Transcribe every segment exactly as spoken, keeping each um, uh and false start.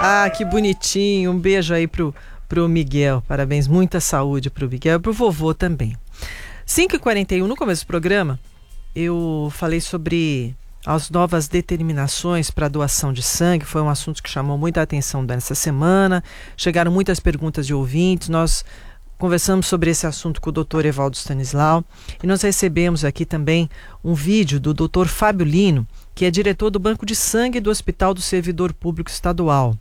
Ah, que bonitinho. Um beijo aí pro, pro Miguel. Parabéns, muita saúde pro Miguel e pro vovô também. cinco e quarenta e um, no começo do programa, eu falei sobre as novas determinações para doação de sangue. Foi um assunto que chamou muita atenção nessa semana. Chegaram muitas perguntas de ouvintes. Nós conversamos sobre esse assunto com o doutor Evaldo Stanislau e nós recebemos aqui também um vídeo do doutor Fábio Lino, que é diretor do Banco de Sangue do Hospital do Servidor Público Estadual.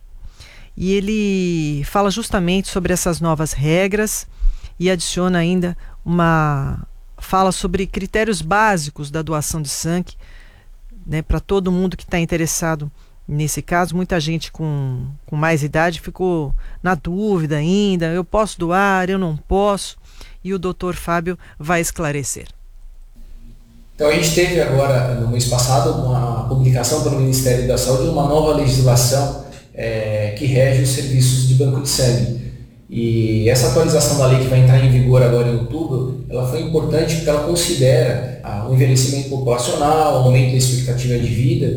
E ele fala justamente sobre essas novas regras e adiciona ainda uma fala sobre critérios básicos da doação de sangue, né, para todo mundo que está interessado nesse caso. Muita gente com, com mais idade ficou na dúvida ainda, eu posso doar, eu não posso, e o doutor Fábio vai esclarecer. Então a gente teve agora, no mês passado, uma publicação pelo Ministério da Saúde de uma nova legislação é, que rege os serviços de banco de sangue. E essa atualização da lei, que vai entrar em vigor agora em outubro, ela foi importante porque ela considera ah, o envelhecimento populacional, o aumento da expectativa de vida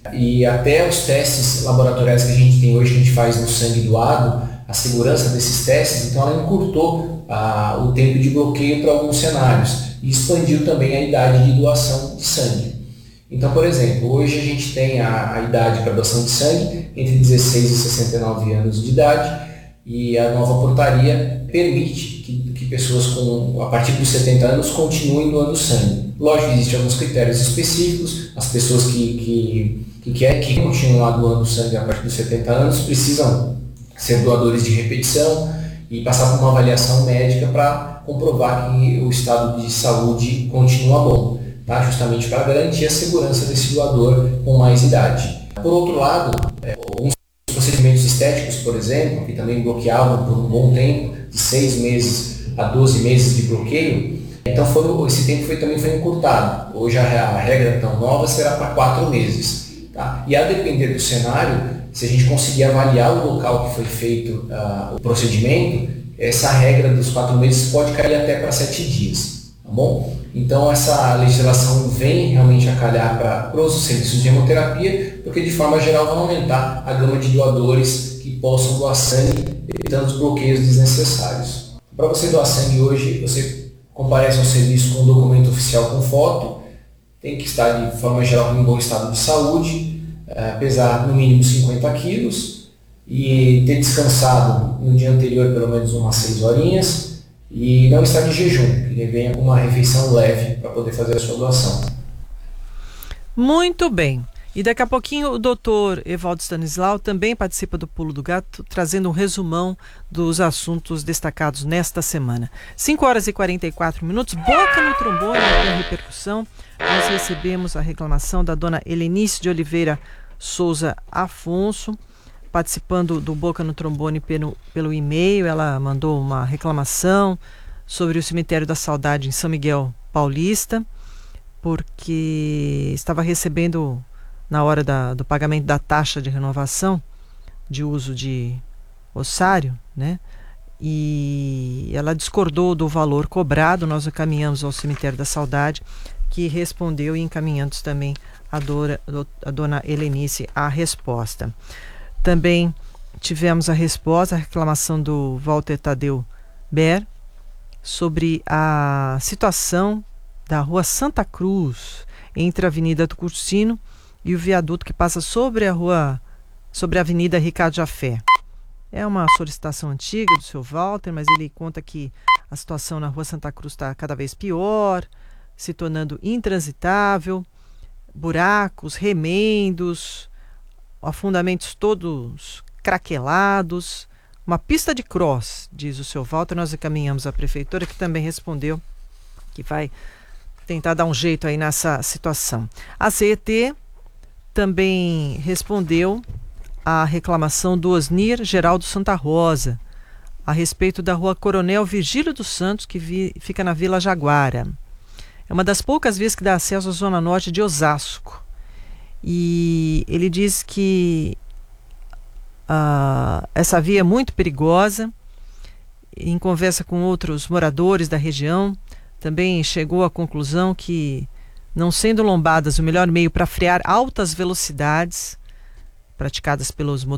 e até os testes laboratoriais que a gente tem hoje, que a gente faz no sangue doado, a segurança desses testes. Então ela encurtou ah, o tempo de bloqueio para alguns cenários e expandiu também a idade de doação de sangue. Então, por exemplo, hoje a gente tem a, a idade para doação de sangue entre dezesseis e sessenta e nove anos de idade, e a nova portaria permite que, que pessoas com, a partir dos setenta anos continuem doando sangue. Lógico, existem alguns critérios específicos. As pessoas que, que, que querem que continuem doando sangue a partir dos setenta anos precisam ser doadores de repetição e passar por uma avaliação médica para comprovar que o estado de saúde continua bom, tá? Justamente para garantir a segurança desse doador com mais idade. Por outro lado, é, alguns procedimentos estéticos, por exemplo, que também bloqueavam por um bom tempo, de seis meses a doze meses de bloqueio, então foi, esse tempo foi, também foi encurtado. Hoje a, a regra tão nova será para quatro meses. Tá? E a depender do cenário, se a gente conseguir avaliar o local que foi feito uh, o procedimento, essa regra dos quatro meses pode cair até para sete dias. Tá bom? Então essa legislação vem realmente a calhar para os serviços de hemoterapia, porque de forma geral vai aumentar a gama de doadores que possam doar sangue, evitando os bloqueios desnecessários. Para você doar sangue hoje, você comparece ao serviço com um documento oficial com foto, tem que estar de forma geral em bom estado de saúde, pesar no mínimo cinquenta quilos e ter descansado no dia anterior pelo menos umas seis horinhas, e não estar de jejum, que venha com uma refeição leve para poder fazer a sua doação. Muito bem. E daqui a pouquinho o doutor Evaldo Stanislau também participa do Pulo do Gato, trazendo um resumão dos assuntos destacados nesta semana. cinco horas e quarenta e quatro minutos, boca no trombone com repercussão. Nós recebemos a reclamação da dona Helenice de Oliveira Souza Afonso, participando do Boca no Trombone pelo, pelo e-mail. Ela mandou uma reclamação sobre o Cemitério da Saudade em São Miguel Paulista, porque estava recebendo, na hora da, do pagamento da taxa de renovação de uso de ossário, né? E ela discordou do valor cobrado. Nós encaminhamos ao Cemitério da Saudade, que respondeu, e encaminhamos também a, dora, a dona Helenice a resposta. Também tivemos a resposta, a reclamação do Walter Tadeu Ber sobre a situação da Rua Santa Cruz, entre a Avenida do Cursino e o viaduto que passa sobre a rua, sobre a Avenida Ricardo Jafé. É uma solicitação antiga do seu Walter, mas ele conta que a situação na Rua Santa Cruz está cada vez pior, se tornando intransitável, buracos, remendos, afundamentos todos craquelados, uma pista de cross, diz o seu Walter. Nós encaminhamos à prefeitura, que também respondeu que vai tentar dar um jeito aí nessa situação. A C E T também respondeu à reclamação do Osnir Geraldo Santa Rosa a respeito da Rua Coronel Virgílio dos Santos, que vi, fica na Vila Jaguara. É uma das poucas vias que dá acesso à zona norte de Osasco. E ele diz que uh, essa via é muito perigosa. Em conversa com outros moradores da região, também chegou à conclusão que, não sendo lombadas o melhor meio para frear altas velocidades praticadas pelos